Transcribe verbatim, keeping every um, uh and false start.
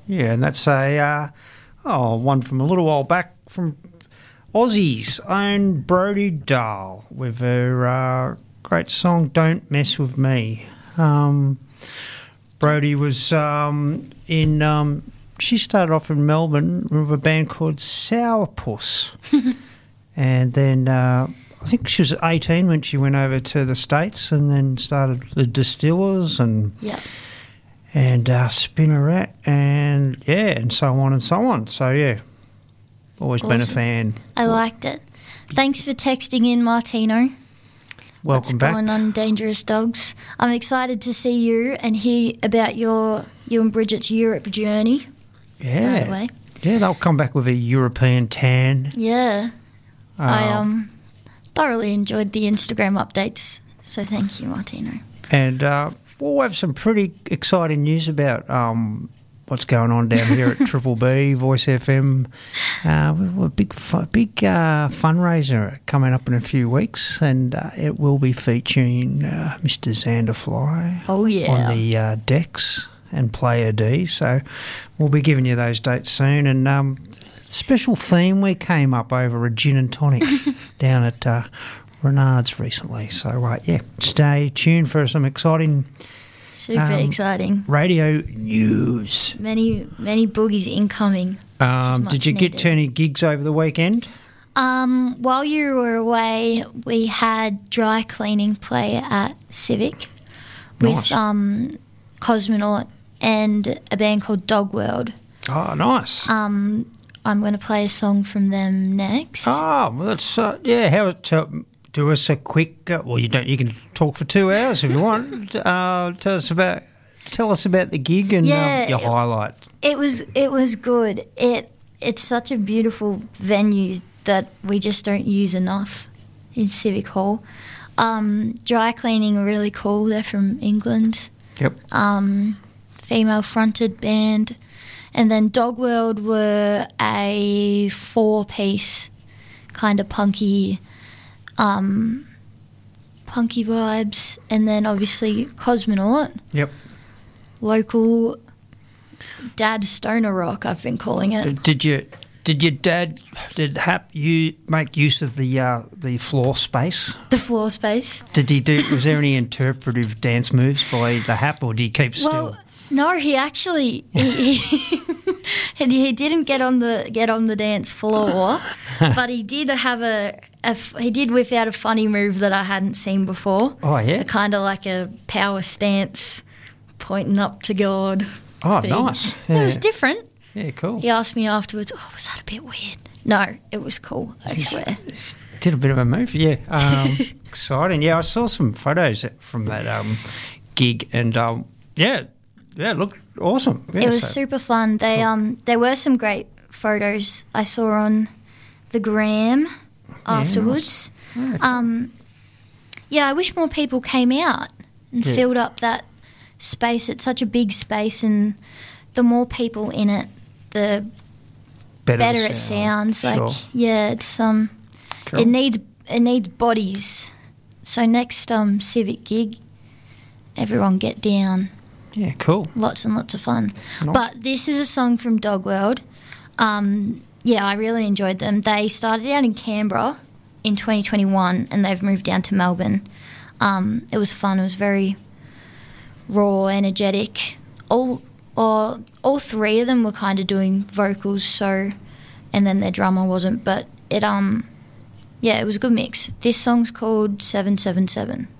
Yeah, and that's a uh, oh one from a little while back from Aussie's own Brodie Dahl with her uh, great song "Don't Mess with Me." Um, Brodie was um, in. Um, she started off in Melbourne with a band called Sourpuss, and then uh, I think she was eighteen when she went over to the States, and then started the Distillers and. Yeah. And uh, Spinneret, and yeah, and so on and so on. So yeah, always Awesome. been a fan. I liked it. Thanks for texting in, Martino. Welcome What's back. going on, Dangerous Dogs? I'm excited to see you and hear about your you and Bridget's Europe journey. Yeah, By the way. yeah, they'll come back with a European tan. Yeah, I Um, um thoroughly enjoyed the Instagram updates. So thank you, Martino. And uh, we'll have some pretty exciting news about um, what's going on down here at Triple B, Voice F M. Uh, we've got a big, fu- big uh, fundraiser coming up in a few weeks, and uh, it will be featuring uh, Mister Xander Fly Oh yeah. on the uh, decks and Player D. So we'll be giving you those dates soon. And um, special theme we came up over a gin and tonic down at uh, Renard's recently. So, uh, yeah, stay tuned for some exciting Super um, exciting. radio news. Many many boogies incoming. which is Um, much did you get needed. to any gigs over the weekend? Um, while you were away, we had dry cleaning play at Civic with Nice. um, Cosmonaut and a band called Dog World. Oh, nice. Um, I'm going to play a song from them next. oh, well, that's, uh, yeah, how to do us a quick, uh, well, you don't, you can talk for two hours if you want. uh, tell us about, tell us about the gig and Yeah, um, your it- highlight. It was it was good. It it's such a beautiful venue that we just don't use enough in Civic Hall. Um, dry cleaning are really cool. They're from England. Yep. Um, female fronted band, and then Dog World were a four piece kind of punky, um, punky vibes, and then obviously Cosmonaut, Yep. local dad stoner rock. I've been calling it. Did you? Did your dad? Did Hap you make use of the uh, the floor space? The floor space. Did he do? Was there any interpretive dance moves by the Hap, or did he keep still? Well, no, he actually he, he, and he didn't get on the get on the dance floor, but he did have a, a f- he did whip out a funny move that I hadn't seen before. Oh, yeah? a kind of like a power stance, pointing up to God. Oh, thing. nice. It was Yeah. different. Yeah, cool. He asked me afterwards, "Oh, was that a bit weird?" No, it was cool. I swear. Did a bit of a move, yeah. Um, exciting. Yeah, I saw some photos from that um, gig, and um, yeah, yeah, it looked awesome. Yeah, It was so- super fun. They um there were some great photos I saw on the gram afterwards. nice. Yeah. Um, yeah, I wish more people came out and Yeah. filled up that space. It's such a big space, and the more people in it, the better, better the it sound. sounds. Like Sure. yeah, it's um Cool. it needs it needs bodies. So next um Civic gig, everyone get down. Yeah, cool. Lots and lots of fun. Nice. But this is a song from Dog World. Um, yeah, I really enjoyed them. They started out in Canberra in twenty twenty-one and they've moved down to Melbourne. Um, it was fun. It was very raw, energetic. All or all three of them were kind of doing vocals, so and then their drummer wasn't. But it um, yeah, it was a good mix. This song's called seven seven seven.